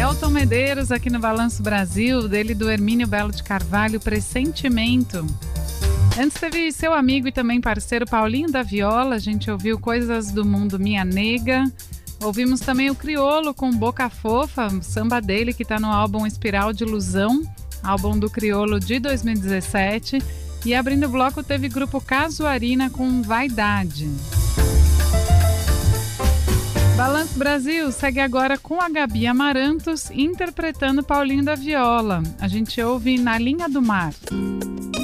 Elton Medeiros aqui no Balanço Brasil, dele do Hermínio Belo de Carvalho, Pressentimento. Antes teve seu amigo e também parceiro Paulinho da Viola, a gente ouviu Coisas do Mundo Minha Nega. Ouvimos também o Criolo com Boca Fofa, samba dele que está no álbum Espiral de Ilusão, álbum do Criolo de 2017. E abrindo o bloco teve grupo Casuarina com Vaidade. Balanço Brasil segue agora com a Gabi Amarantos interpretando Paulinho da Viola. A gente ouve Na Linha do Mar.